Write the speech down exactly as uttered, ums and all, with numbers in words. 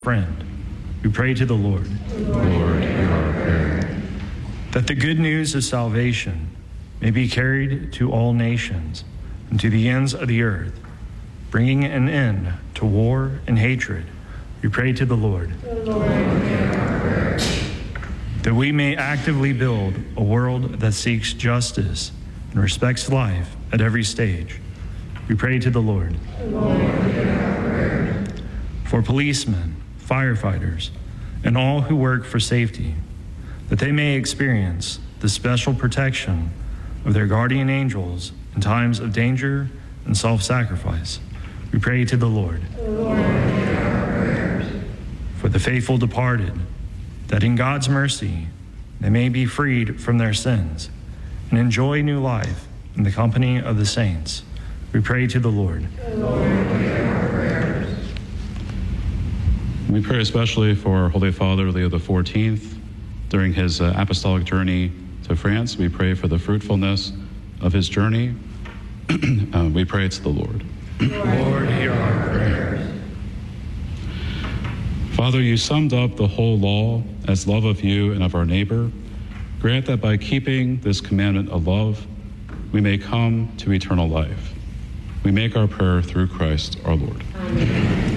friend. We pray to the Lord. Lord, hear our prayer. That the good news of salvation may be carried to all nations and to the ends of the earth, bringing an end to war and hatred. We pray to the Lord. Lord, hear our prayer. That we may actively build a world that seeks justice and respects life at every stage. We pray to the Lord. Lord, hear our prayer. For policemen, firefighters, and all who work for safety, that they may experience the special protection of their guardian angels in times of danger and self-sacrifice. We pray to the Lord. Lord, hear our prayers. For the faithful departed, that in God's mercy they may be freed from their sins and enjoy new life in the company of the saints. We pray to the Lord. Lord, hear our prayers. We pray especially for our Holy Father, Leo the fourteenth. During his uh, apostolic journey to France, we pray for the fruitfulness of his journey. uh, we pray to the Lord. Lord, hear our prayers. Father, you summed up the whole law as love of you and of our neighbor. Grant that by keeping this commandment of love, we may come to eternal life. We make our prayer through Christ our Lord. Amen.